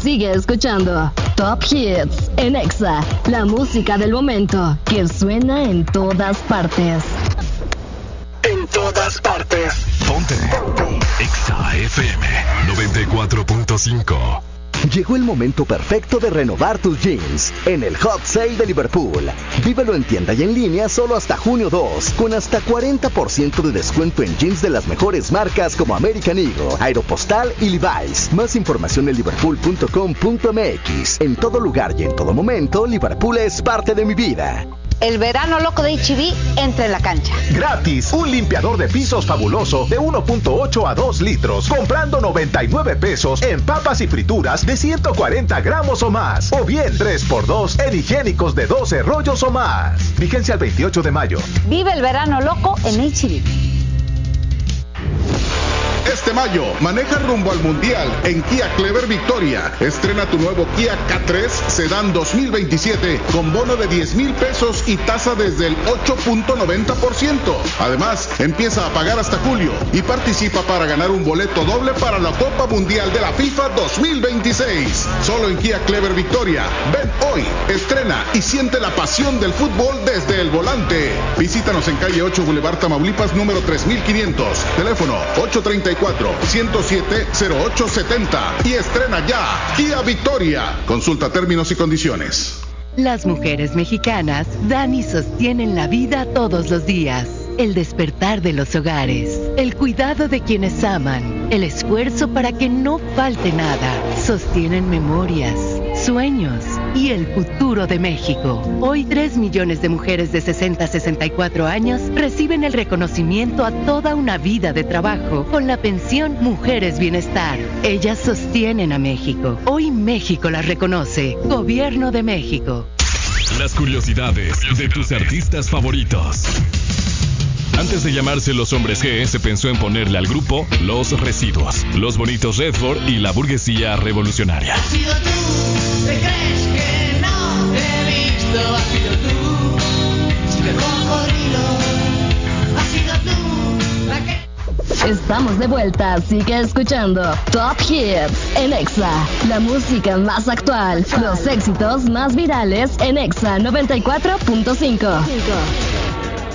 Sigue escuchando Top Hits en Exa, la música del momento que suena en todas partes. En todas partes. Ponte Exa FM 94.5. Llegó el momento perfecto de renovar tus jeans en el Hot Sale de Liverpool. Vívelo en tienda y en línea solo hasta junio 2, con hasta 40% de descuento en jeans de las mejores marcas como American Eagle, Aeropostale y Levi's. Más información en liverpool.com.mx. En todo lugar y en todo momento, Liverpool es parte de mi vida. El verano loco de H-E-B entra en la cancha. Gratis, un limpiador de pisos fabuloso de 1.8 a 2 litros, comprando 99 pesos en papas y frituras de 140 gramos o más. O bien 3x2 en higiénicos de 12 rollos o más. Vigencia el 28 de mayo. Vive el verano loco en H-E-B. Este mayo, maneja rumbo al Mundial en Kia Clever Victoria. Estrena tu nuevo Kia K3 Sedán 2027 con bono de 10,000 pesos y tasa desde el 8.90%. Además, empieza a pagar hasta julio y participa para ganar un boleto doble para la Copa Mundial de la FIFA 2026. Solo en Kia Clever Victoria. Ven hoy, estrena y siente la pasión del fútbol desde el volante. Visítanos en calle 8 Boulevard Tamaulipas número 3500. Teléfono 834-107-0870 y estrena ya Kia Victoria. Consulta términos y condiciones. Las mujeres mexicanas dan y sostienen la vida todos los días. El despertar de los hogares, el cuidado de quienes aman, el esfuerzo para que no falte nada. Sostienen memorias, sueños y el futuro de México. Hoy 3 millones de mujeres de 60 a 64 años reciben el reconocimiento a toda una vida de trabajo con la pensión Mujeres Bienestar. Ellas sostienen a México. Hoy México las reconoce. Gobierno de México. Las curiosidades de tus artistas favoritos. Antes de llamarse Los Hombres G, se pensó en ponerle al grupo Los Residuos, Los Bonitos Redford y la burguesía revolucionaria. Has sido tú, ¿te crees que no te he visto? Has sido tú, de cocodrilo. Has sido tú, la que... Estamos de vuelta, sigue escuchando Top Hits en Exa, la música más actual, los éxitos más virales en Exa 94.5.